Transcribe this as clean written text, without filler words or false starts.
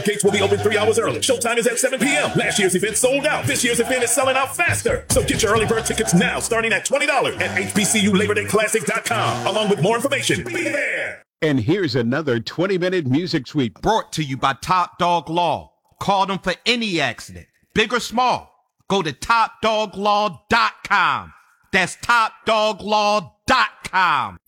Gates will be open 3 hours early. Showtime is at 7 p.m. Last year's event sold out. This year's event is selling out faster. So get your early bird tickets now, starting at $20 at HBCULabordayClassic.com, along with more information. Be there. And here's another 20-minute music suite brought to you by Top Dog Law. Call them for any accident, big or small. Go to TopDogLaw.com. That's TopDogLaw.com.